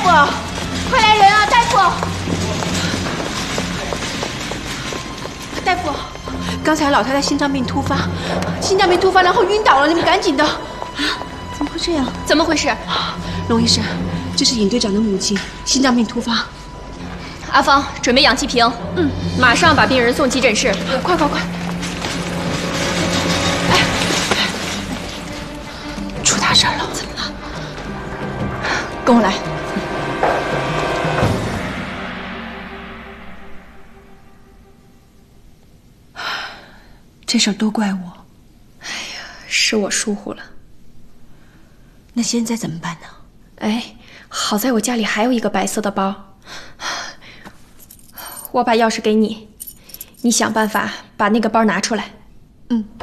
快来人啊！大夫，大夫，刚才老太太心脏病突发，然后晕倒了，你们赶紧的。怎么会这样？ 怎么回事？ 龙医生，这是尹队长的母亲，心脏病突发。 阿芳，准备氧气瓶。马上把病人送急诊室。 快！哎，出大事了！怎么了？跟我来。这事儿都怪我。 是我疏忽了。 那现在怎么办呢？ 哎，好在我家里还有一个白色的包，我把钥匙给你，你想办法把那个包拿出来。